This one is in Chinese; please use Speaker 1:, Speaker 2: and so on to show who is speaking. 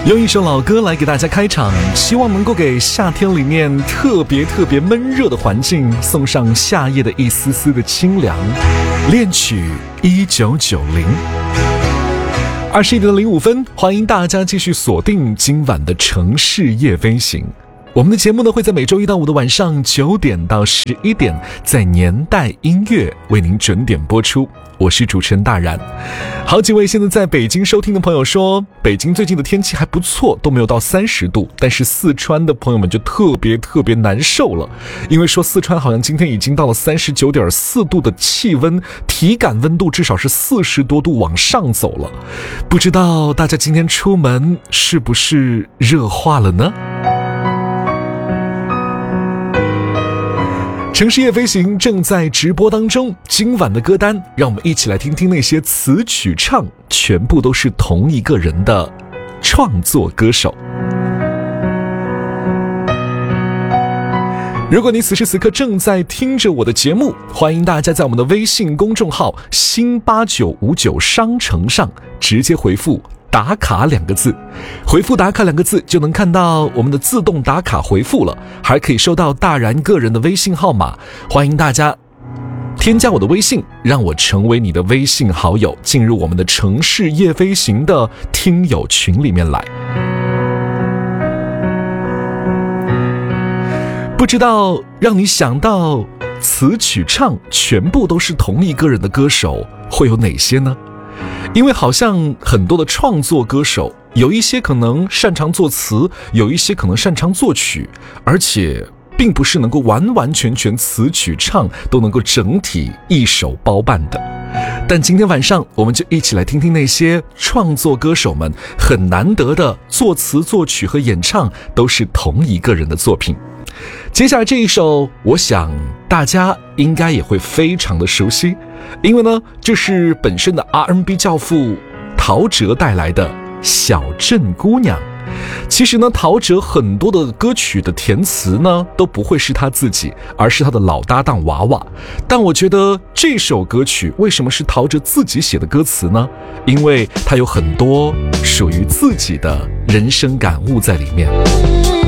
Speaker 1: 用一首老歌来给大家开场，希望能够给夏天里面特别闷热的环境送上夏夜的一丝丝的清凉。恋曲1990，21:05，欢迎大家继续锁定今晚的城市夜飞行。我们的节目呢，会在每周一到五的晚上9点到11点，在年代音乐为您准点播出。我是主持人大然。好几位现在在北京收听的朋友说，北京最近的天气还不错，都没有到30度，但是四川的朋友们就特别难受了，因为说四川好像今天已经到了39.4度的气温，体感温度至少是40多度往上走了。不知道大家今天出门是不是热化了呢？城市夜飞行正在直播当中，今晚的歌单让我们一起来听听那些词曲唱全部都是同一个人的创作歌手。如果你此时此刻正在听着我的节目，欢迎大家在我们的微信公众号新8959商城上直接回复打卡2个字，回复打卡2个字就能看到我们的自动打卡回复了，还可以收到大然个人的微信号码。欢迎大家添加我的微信，让我成为你的微信好友，进入我们的城市夜飞行的听友群里面来。不知道让你想到词曲唱全部都是同一个人的歌手会有哪些呢？因为好像很多的创作歌手，有一些可能擅长作词，有一些可能擅长作曲，而且并不是能够完全词曲唱都能够整体一手包办的。但今天晚上我们就一起来听听那些创作歌手们很难得的作词作曲和演唱都是同一个人的作品。接下来这一首，我想大家应该也会非常的熟悉，因为呢，这是本身的 R&B 教父陶喆带来的《小镇姑娘》。其实呢，陶喆很多的歌曲的填词呢，都不会是他自己，而是他的老搭档娃娃。但我觉得这首歌曲为什么是陶喆自己写的歌词呢？因为他有很多属于自己的人生感悟在里面。